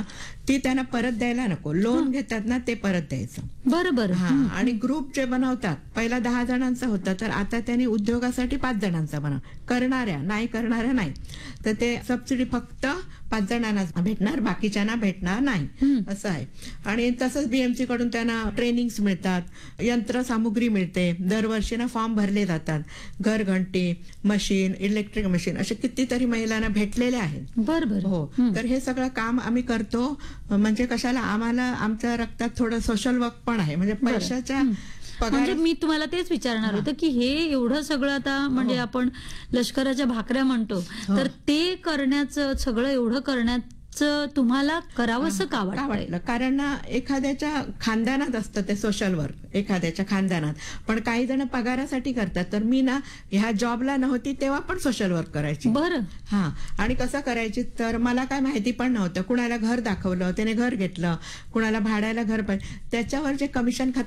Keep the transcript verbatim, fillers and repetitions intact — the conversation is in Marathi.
ती त्यांना परत द्यायला नको. लोन घेतात ना ते परत द्यायचं. बरोबर. हा, आणि ग्रुप जे बनवतात पहिला दहा जणांचा होता, तर आता त्यांनी उद्योगासाठी पाच जणांचा बनव, करणाऱ्या नाही करणाऱ्या नाही. तर ते सबसिडी फक्त पाच जणांना भेटणार, बाकीच्यांना भेटणार नाही असं आहे. आणि तसंच बीएमसी कडून त्यांना ट्रेनिंग्स मिळतात, यंत्रसामुग्री मिळते, दरवर्षी ना फॉर्म भरले जातात, घरघंटी मशीन, इलेक्ट्रिक मशीन असे कितीतरी महिलांना भेटलेले आहेत. बरोबर. हो, तर हे सगळं काम आम्ही करतो. म्हणजे कशाला, आम्हाला आमच्या रक्तात थोडं सोशल वर्क पण आहे. म्हणजे पैशाच्या म्हणजे मी तुम्हाला तेच विचारणार होतं की हे एवढं सगळं आता म्हणजे आपण लष्कराच्या भाकऱ्या म्हणतो, तर ते करण्याचं सगळं एवढं करण्याचं तुम्हाला करावंसं का वाटलं? कारण ना एखाद्याच्या खानदानात असतं ते सोशल वर्क, एखाद्याच्या खानदानात. पण काही जण पगारासाठी करतात. तर मी ना ह्या जॉबला नव्हती तेव्हा पण सोशल वर्क करायची. बरं. हा, आणि कसं करायची, तर मला काय माहिती पण नव्हतं. कुणाला घर दाखवलं, त्याने घर घेतलं, कुणाला भाड्याला घर पाहिजे, त्याच्यावर जे कमिशन खातं